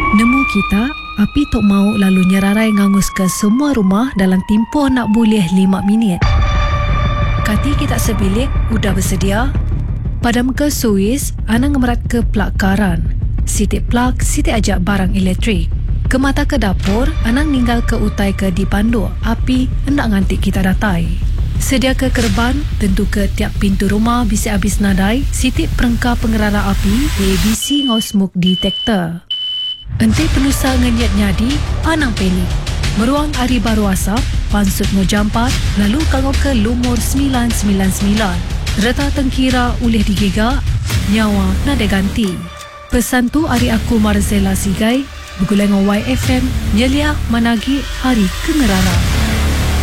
Nemu kita, api tok mau lalu nyerarai ngangus ke semua rumah dalam tempoh nak boleh 5 minit. Kati kita sebilik, udah bersedia? Padam ke suis, anang ngemerat ke plak karan. Sitik plak, sitik ajak barang elektrik. Ke mata ke dapur, anang ninggal ke utai ke dipandu api hendak ngantik kita datai. Sedia ke kerban, tentu ke tiap pintu rumah bisa habis nadai, sitik perengkah pengerara api, ABC ngau smoke detector. Ente penusa ngenyat nyadi, anang pelik. Meruang hari baru asap, pansut ngau jampat, lalu kangau ke lumur 999. Reta tengkira ulih digigak, nyawa nada ganti. Pesan tu hari aku Marzela Sigai, bergulai ngau YFM, nyelia managi hari kengerara.